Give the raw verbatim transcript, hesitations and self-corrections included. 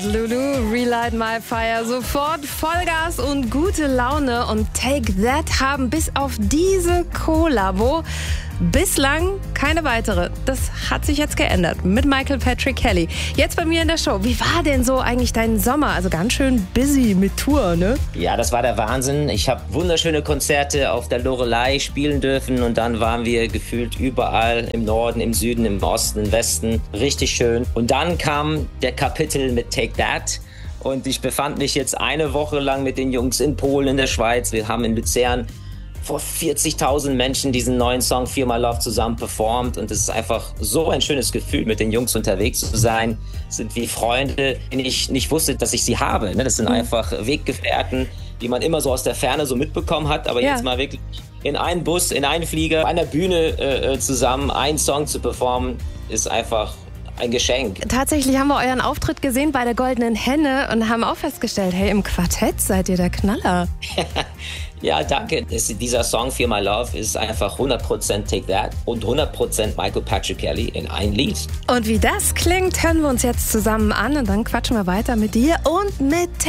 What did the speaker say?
Lulu, Relight My Fire, sofort Vollgas und gute Laune, und Take That haben bis auf diese Kollabo bislang keine weitere. Das hat sich jetzt geändert mit Michael Patrick Kelly. Jetzt bei mir in der Show. Wie war denn so eigentlich dein Sommer? Also ganz schön busy mit Tour, ne? Ja, das war der Wahnsinn. Ich habe wunderschöne Konzerte auf der Loreley spielen dürfen, und dann waren wir gefühlt überall im Norden, im Süden, im Osten, im Westen. Richtig schön. Und dann kam der Kapitel mit Take That. Und ich befand mich jetzt eine Woche lang mit den Jungs in Polen, in der Schweiz. Wir haben in Luzern vor vierzigtausend Menschen diesen neuen Song Feel My Love zusammen performt, und es ist einfach so ein schönes Gefühl, mit den Jungs unterwegs zu sein. Das sind wie Freunde, die ich nicht wusste, dass ich sie habe. Das sind einfach Weggefährten, die man immer so aus der Ferne so mitbekommen hat, aber ja. Jetzt mal wirklich in einen Bus, in einen Flieger, auf einer Bühne äh, zusammen einen Song zu performen, ist einfach ein Geschenk. Tatsächlich haben wir euren Auftritt gesehen bei der Goldenen Henne und haben auch festgestellt, hey, im Quartett seid ihr der Knaller. Ja, danke. Dieser Song Feel My Love ist einfach hundert Prozent Take That und hundert Prozent Michael Patrick Kelly in ein Lied. Und wie das klingt, hören wir uns jetzt zusammen an, und dann quatschen wir weiter mit dir und mit